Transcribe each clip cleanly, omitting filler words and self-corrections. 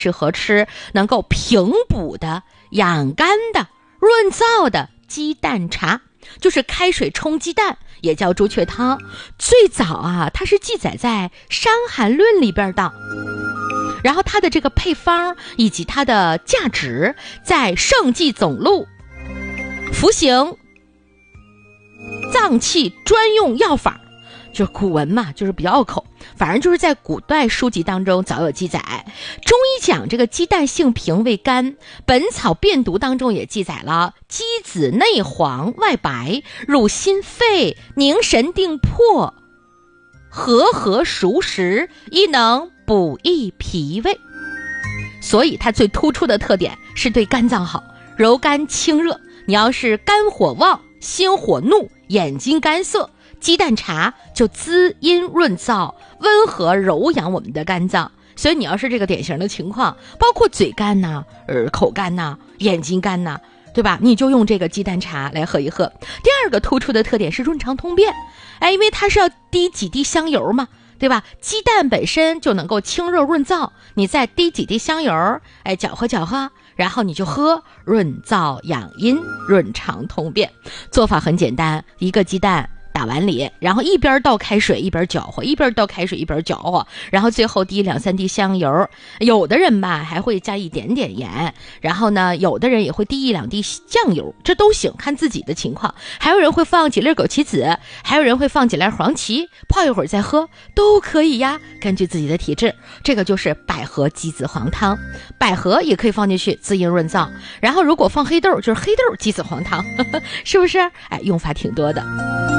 适合吃能够平补的、养肝的、润燥的鸡蛋茶，就是开水冲鸡蛋，也叫朱雀汤。最早啊，它是记载在《伤寒论》里边的。然后它的这个配方以及它的价值，在《圣济总录》服刑脏器专用药法，就是古文嘛，就是比较拗口，反正就是在古代书籍当中早有记载。中医讲这个鸡蛋性平味甘，《本草辨读》当中也记载了鸡子内黄外白，入心肺，凝神定魄，和熟食，亦能补益脾胃。所以它最突出的特点是对肝脏好，柔肝清热。你要是肝火旺、心火怒、眼睛干涩，鸡蛋茶就滋阴润燥，温和柔养我们的肝脏。所以你要是这个典型的情况，包括嘴干呐、口干呐、眼睛干呐，对吧？你就用这个鸡蛋茶来喝一喝。第二个突出的特点是润肠通便，因为它是要滴几滴香油嘛，对吧？鸡蛋本身就能够清热润燥，你再滴几滴香油，搅和搅和，然后你就喝，润燥养阴，润肠通便。做法很简单，一个鸡蛋打碗里，然后一边倒开水一边搅和，一边倒开水一边搅和，然后最后滴2-3滴香油。有的人吧还会加一点点盐，然后呢有的人也会滴1-2滴酱油，这都行，看自己的情况。还有人会放几粒枸杞子，还有人会放几粒黄芪，泡一会儿再喝都可以呀，根据自己的体质。这个就是百合鸡子黄汤，百合也可以放进去滋阴润燥，然后如果放黑豆就是黑豆鸡子黄汤，是不是？用法挺多的。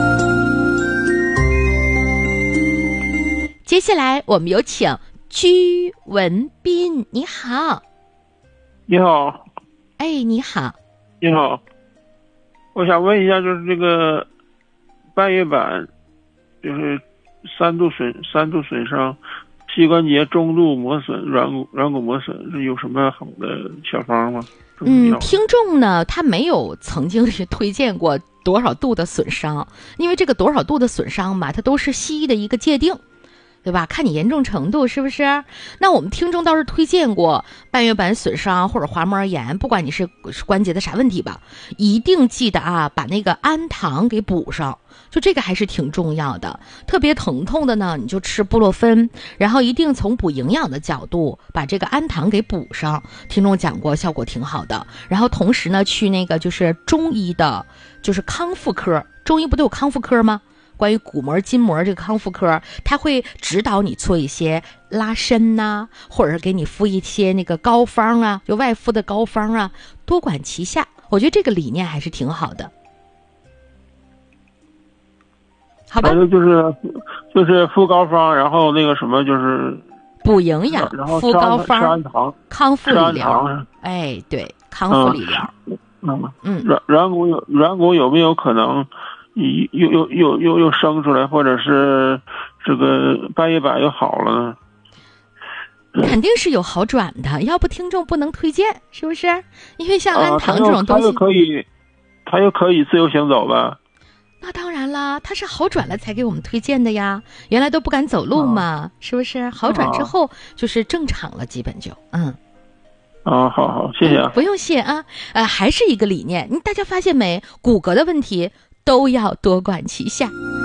接下来我们有请居文斌，你好。 你好。 你好。 你好，我想问一下，就是这个半月板，就是三度损伤，膝关节中度磨损，软骨磨损，是有什么好的小方吗？ 听众呢，他没有曾经是推荐过多少度的损伤，因为这个多少度的损伤嘛，它都是西医的一个界定，对吧？看你严重程度，是不是？那我们听众倒是推荐过半月板损伤或者滑膜炎，不管你是关节的啥问题吧，一定记得啊，把那个氨糖给补上，就这个还是挺重要的。特别疼痛的呢，你就吃布洛芬，然后一定从补营养的角度把这个氨糖给补上。听众讲过，效果挺好的。然后同时呢，去那个就是中医的，就是康复科，中医不都有康复科吗？关于骨膜筋膜这个康复科，他会指导你做一些拉伸呐，或者是给你敷一些那个膏方啊，就外敷的膏方啊，多管齐下。我觉得这个理念还是挺好的，好吧？ 就是敷膏方，然后那个什么就是补营养，敷膏方，康复理疗。对，康复理疗。 软骨有没有可能又生出来，或者是这个半月板又好了呢？ 肯定是有好转的，要不听众不能推荐，是不是？因为像氨糖这种东西， 它又可以自由行走吧？ 那当然啦，它是好转了才给我们推荐的呀。原来都不敢走路嘛，是不是？好转之后就是正常了，基本就好，谢谢啊。 不用谢啊。还是一个理念，大家发现没？骨骼的问题都要多管齐下。